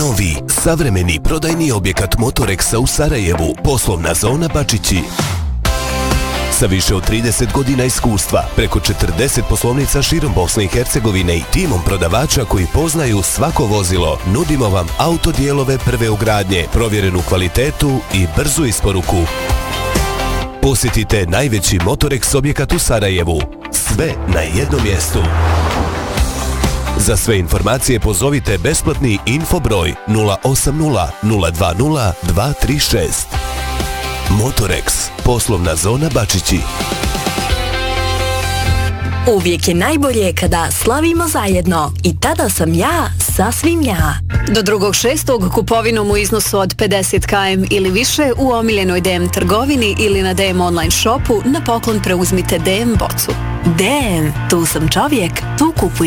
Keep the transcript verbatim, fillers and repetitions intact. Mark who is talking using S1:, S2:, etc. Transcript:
S1: Novi, savremeni prodajni objekat Motorexa u Sarajevu, poslovna zona Bačići. Sa više od trideset godina iskustva, preko četrdeset poslovnica širom Bosne i Hercegovine i timom prodavača koji poznaju svako vozilo, nudimo vam autodijelove prve ugradnje, provjerenu kvalitetu i brzu isporuku. Posjetite najveći Motorex objekat u Sarajevu. Sve na jednom mjestu. Za sve informacije pozovite besplatni info broj nula osam nula nula dva nula dva tri šest. Motorex, poslovna zona Bačići.
S2: Uvijek je najbolje kada slavimo zajedno i tada sam ja sasvim ja.
S3: Do drugog šestog kupovinom u iznosu od pedeset kilograma ili više u omiljenoj D M trgovini ili na D M online shopu na poklon preuzmite D M bocu.
S2: D M, tu sam čovjek, tu kupujem.